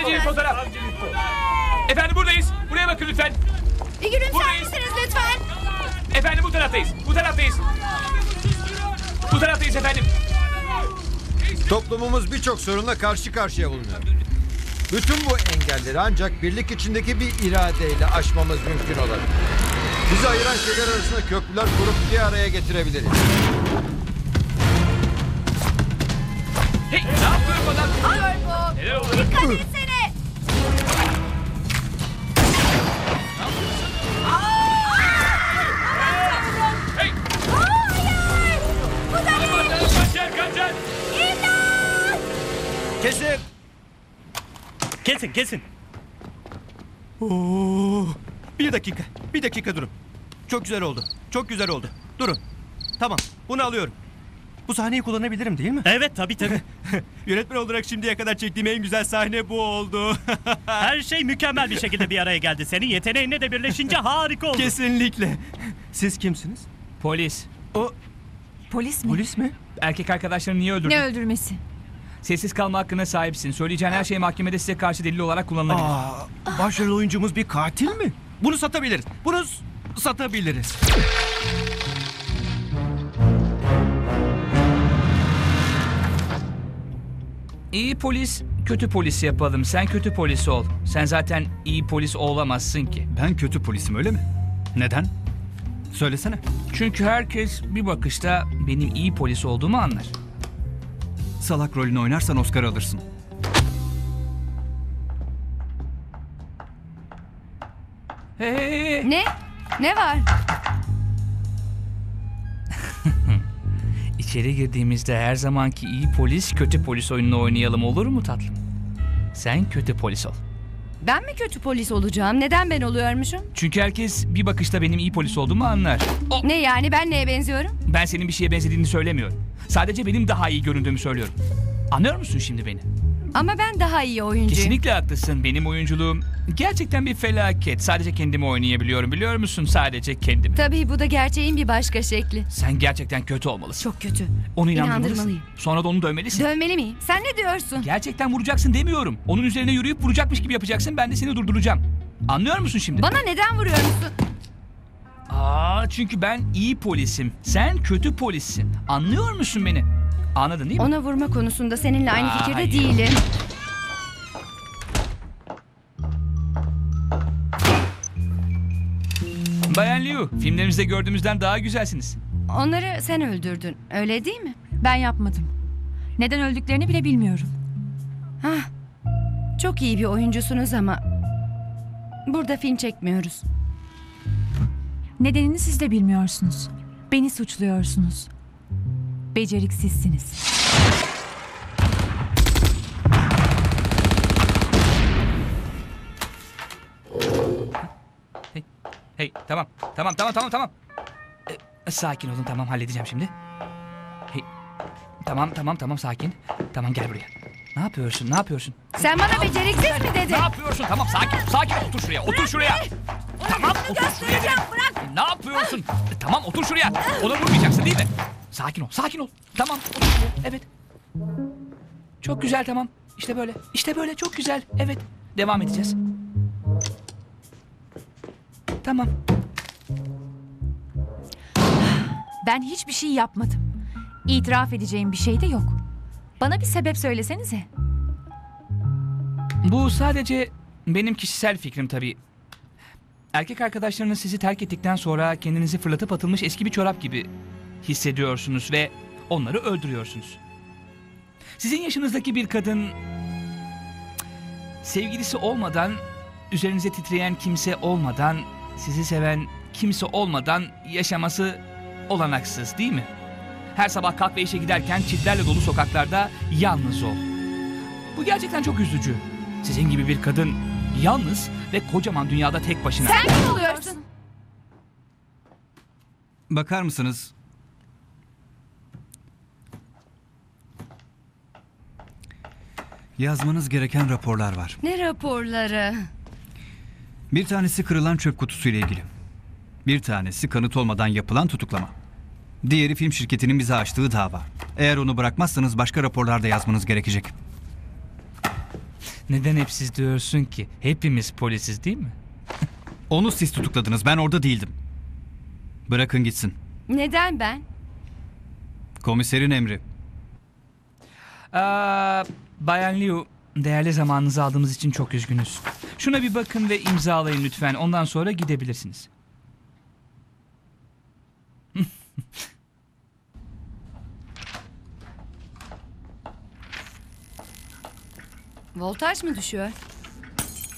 Sadece bir fotoğraf. Efendim buradayız. Buraya bakın lütfen. Bir gülümser Buradayız. misiniz lütfen? Efendim bu taraftayız. Bu taraftayız. Bu taraftayız efendim. Toplumumuz birçok sorunla karşı karşıya bulunuyor. Bütün bu engelleri ancak birlik içindeki bir iradeyle aşmamız mümkün olabilir. Bizi ayıran şeyler arasında köprüler kurup bir araya getirebiliriz. Hey ne yapıyor bu adam? Corpo. Neler oldu? Dikkat etsene. Hey! Hayır. Bu da ne? Kaçar. İmdat. Kesin! Kesin. Oo, bir dakika durun. Çok güzel oldu. Durun. Tamam, bunu alıyorum. Bu sahneyi kullanabilirim değil mi? Evet tabii. Yönetmen olarak şimdiye kadar çektiğim en güzel sahne bu oldu. Her şey mükemmel bir şekilde bir araya geldi. Senin yeteneğinle de birleşince harika oldu. Kesinlikle. Siz kimsiniz? Polis. Polis mi? Polis mi? Erkek arkadaşlarını niye öldürdün? Ne öldürmesi? Sessiz kalma hakkına sahipsin. Söyleyeceğin her şey mahkemede size karşı delil olarak kullanılabilir. Başrol oyuncumuz bir katil mi? Bunu satabiliriz. İyi polis, kötü polis yapalım. Sen kötü polis ol. Sen zaten iyi polis olamazsın ki. Ben kötü polisim öyle mi? Neden? Söylesene. Çünkü herkes bir bakışta benim iyi polis olduğumu anlar. Salak rolünü oynarsan Oscar alırsın. Hey. Ne? Ne var? İçeri girdiğimizde her zamanki iyi polis, kötü polis oyununu oynayalım olur mu tatlım? Sen kötü polis ol. Ben mi kötü polis olacağım? Neden ben oluyormuşum? Çünkü herkes bir bakışta benim iyi polis olduğumu anlar. Ne yani, ben neye benziyorum? Ben senin bir şeye benzediğini söylemiyorum. Sadece benim daha iyi göründüğümü söylüyorum. Anlıyor musun şimdi beni? Ama ben daha iyi oyuncuyum. Kesinlikle haklısın. Benim oyunculuğum gerçekten bir felaket. Sadece kendimi oynayabiliyorum, biliyor musun? Sadece kendimi. Tabii bu da gerçeğin bir başka şekli. Sen gerçekten kötü olmalısın. Çok kötü. Onu inandırmalısın. İnandırmalıyım. Sonra da onu dövmelisin. Dövmeli miyim? Sen ne diyorsun? Gerçekten vuracaksın demiyorum. Onun üzerine yürüyüp vuracakmış gibi yapacaksın. Ben de seni durduracağım. Anlıyor musun şimdi? Bana neden vuruyor musun? Çünkü ben iyi polisim. Sen kötü polissin. Anlıyor musun beni? Anladın değil mi? Ona vurma konusunda seninle aynı fikirde Hayır. değilim. Bayan Liu, filmlerimizde gördüğümüzden daha güzelsiniz. Onları sen öldürdün, öyle değil mi? Ben yapmadım. Neden öldüklerini bile bilmiyorum. Hah, çok iyi bir oyuncusunuz ama burada film çekmiyoruz. Nedenini siz de bilmiyorsunuz. Beni suçluyorsunuz. Beceriksizsiniz. Hey, tamam. Sakin olun, tamam, halledeceğim şimdi. Hey, tamam, sakin. Tamam, gel buraya. Ne yapıyorsun? Sen bana beceriksiz mi dedin? Ne yapıyorsun? Tamam, sakin. Otur şuraya. Tamam, otur şuraya. Bırak. Ne yapıyorsun? Tamam, otur şuraya. Ona vurmayacaksın değil mi? Sakin ol. Tamam, otur şuraya. Evet. Çok güzel, tamam. İşte böyle, çok güzel. Evet, devam edeceğiz. Tamam. Ben hiçbir şey yapmadım. İtiraf edeceğim bir şey de yok. Bana bir sebep söylesenize. Bu sadece benim kişisel fikrim tabii. Erkek arkadaşlarınız sizi terk ettikten sonra kendinizi fırlatıp atılmış eski bir çorap gibi hissediyorsunuz ve onları öldürüyorsunuz. Sizin yaşınızdaki bir kadın sevgilisi olmadan, üzerinize titreyen kimse olmadan, sizi seven kimse olmadan yaşaması olanaksız değil mi? Her sabah kalk ve işe giderken çitlerle dolu sokaklarda yalnız ol. Bu gerçekten çok üzücü. Sizin gibi bir kadın yalnız ve kocaman dünyada tek başına. Sen kim oluyorsun? Bakar mısınız? Yazmanız gereken raporlar var. Ne raporları? Bir tanesi kırılan çöp kutusuyla ilgili. Bir tanesi kanıt olmadan yapılan tutuklama. Diğeri film şirketinin bize açtığı dava. Eğer onu bırakmazsanız başka raporlar da yazmanız gerekecek. Neden hep siz diyorsun ki? Hepimiz polisiz değil mi? Onu siz tutukladınız. Ben orada değildim. Bırakın gitsin. Neden ben? Komiserin emri. Bayan Liu, değerli zamanınızı aldığımız için çok üzgünüz. Şuna bir bakın ve imzalayın lütfen. Ondan sonra gidebilirsiniz. Voltaj mı düşüyor?